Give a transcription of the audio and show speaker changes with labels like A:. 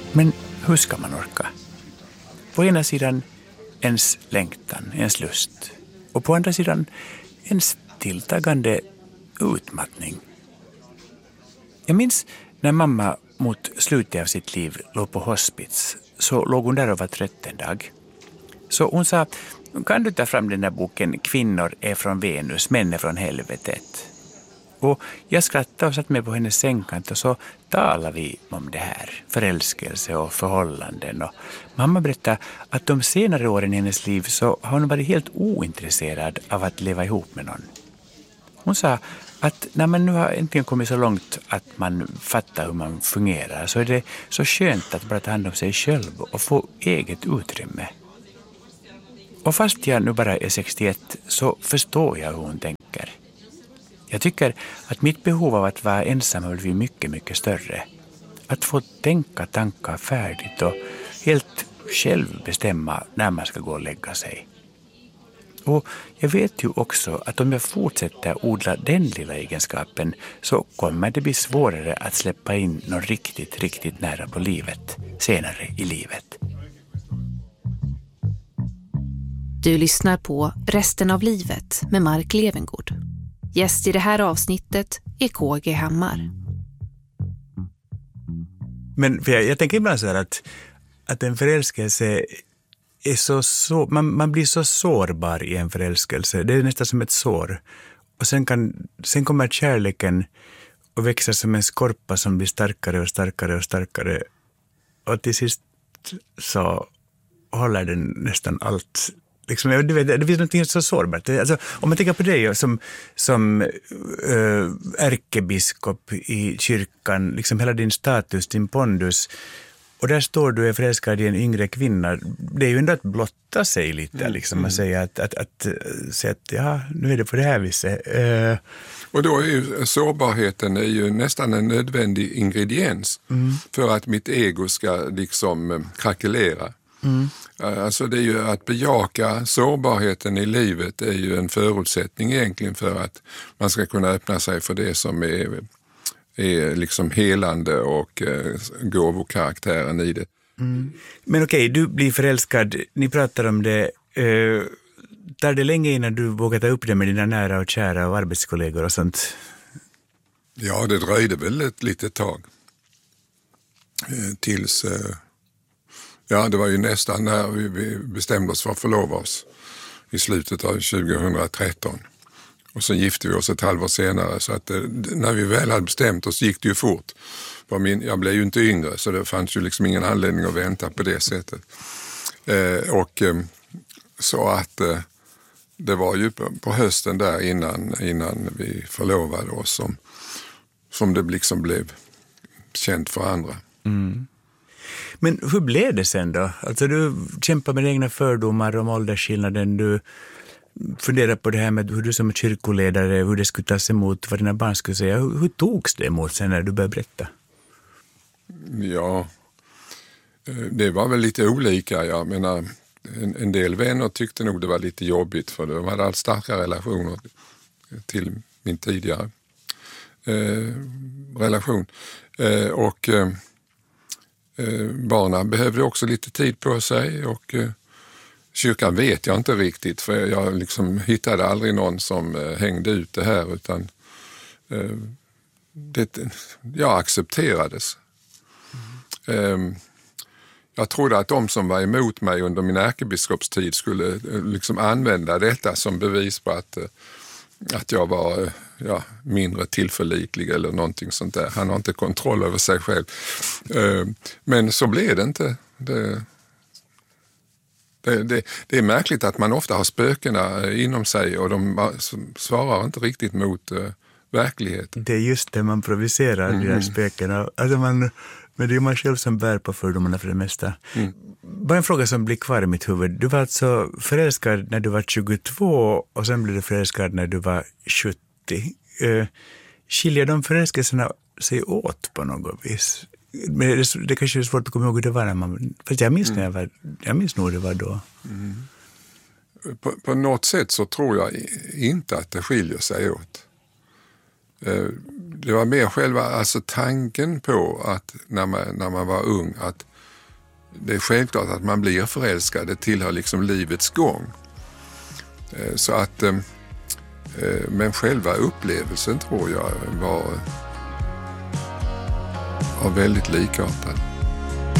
A: Men hur ska man orka? På ena sidan ens längtan, ens lust. Och på andra sidan ens tilltagande utmattning. Jag minns när mamma mot slutet av sitt liv låg på hospice, så låg hon där och var trött en dag. Så hon sa, kan du ta fram den där boken Kvinnor är från Venus, män är från helvetet? Och jag skrattade och satt mig på hennes sängkant och så talade vi om det här, förälskelse och förhållanden. Och mamma berättade att de senare åren i hennes liv så har hon varit helt ointresserad av att leva ihop med någon. Hon sa att när man nu har äntligen kommit så långt att man fattar hur man fungerar så är det så skönt att bara ta hand om sig själv och få eget utrymme. Och fast jag nu bara är 61 så förstår jag hur hon tänker. Jag tycker att mitt behov av att vara ensam har blivit mycket, mycket större. Att få tänka tankar färdigt och helt själv bestämma när man ska gå och lägga sig. Och jag vet ju också att om jag fortsätter odla den lilla egenskapen så kommer det bli svårare att släppa in någon riktigt, riktigt nära på livet senare i livet.
B: Du lyssnar på Resten av livet med Mark Levengood. Gäst i det här avsnittet är KG Hammar.
A: Men för jag tänker ibland så här att en förälskelse är så man blir så sårbar i en förälskelse. Det är nästan som ett sår. Och sen kommer kärleken och växer som en skorpa som blir starkare och starkare och starkare. Och till sist så håller den nästan allt. Liksom, det finns något så sårbart. Alltså, om man tänker på dig som ärkebiskop i kyrkan, liksom hela din status, din pondus, och där står du är förälskad i en yngre kvinna. Det är ju ändå att blotta sig lite, liksom, att säga att ja, nu är det på det här viset.
C: Och då är ju sårbarheten är ju nästan en nödvändig ingrediens för att mitt ego ska liksom krackelera. Alltså det är ju att bejaka sårbarheten i livet är ju en förutsättning egentligen för att man ska kunna öppna sig för det som är liksom helande och gåvokaraktären i det.
A: Men okej, du blir förälskad, ni pratar om det. Tar det länge innan du vågar ta upp det med dina nära och kära och arbetskollegor och sånt?
C: Ja, det dröjde väl ett litet tag. Tills... Ja, det var ju nästan när vi bestämde oss för att förlova oss i slutet av 2013. Och så gifte vi oss ett halvår senare, så att när vi väl hade bestämt oss gick det ju fort. Jag blev ju inte yngre, så det fanns ju liksom ingen anledning att vänta på det sättet. Så att det var ju på hösten där innan vi förlovade oss som det liksom blev känt för andra.
A: Mm. Men hur blev det sen då? Alltså du kämpar med egna fördomar om åldersskillnaden, du funderar på det här med hur du som kyrkoledare, hur det skulle tas emot, vad dina barn skulle säga. Hur togs det emot sen när du började berätta?
C: Ja, det var väl lite olika. Jag menar, en del vänner tyckte nog det var lite jobbigt för de hade allt starka relationer till min tidigare relation. Barnen behövde också lite tid på sig och kyrkan vet jag inte riktigt, för jag liksom hittade aldrig någon som hängde ut det här, utan jag accepterades. Jag trodde att de som var emot mig under min ärkebiskopstid skulle liksom använda detta som bevis på att jag var mindre tillförlitlig eller någonting sånt där. Han har inte kontroll över sig själv. Men så blev det inte. Det är märkligt att man ofta har spökena inom sig och de svarar inte riktigt mot verkligheten.
A: Det är just det, man provocerar de här spökena. Alltså men det är man själv som bär på fördomarna för det mesta. Bara en fråga som blir kvar i mitt huvud. Du var alltså förälskad när du var 22 och sen blev du förälskad när du var 70. Skiljer de förälskelserna sig åt på något vis? Men det kanske är svårt att komma ihåg hur det var när man... Fast jag minns nog det var då.
C: På något sätt så tror jag inte att det skiljer sig åt. Det var mer själva tanken på att när man var ung att det är självklart att man blir förälskad, det tillhör liksom livets gång. Så att, men själva upplevelsen tror jag var väldigt likartad.